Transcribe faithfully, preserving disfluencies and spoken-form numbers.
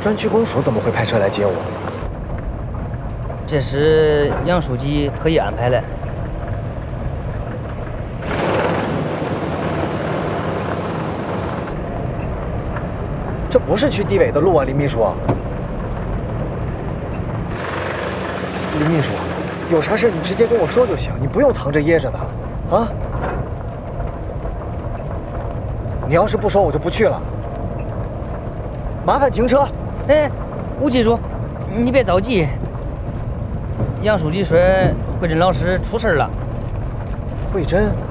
专区公署怎么会派车来接我？ 这是杨书记特意安排的。 这不是去地委的路啊，林秘书。林秘书，有啥事你直接跟我说就行，你不用藏着掖着的，啊？你要是不说，我就不去了。麻烦停车。 哎，吴记住，你别着急。杨书记说，慧珍老师出事了。 慧珍。